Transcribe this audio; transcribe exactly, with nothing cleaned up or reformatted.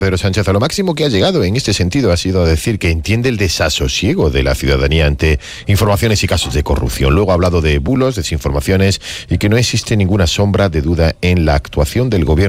Pedro Sánchez a lo máximo que ha llegado en este sentido ha sido a decir que entiende el desasosiego de la ciudadanía ante informaciones y casos de corrupción. Luego ha hablado de bulos, desinformaciones y que no existe ninguna sombra de duda en la actuación del gobierno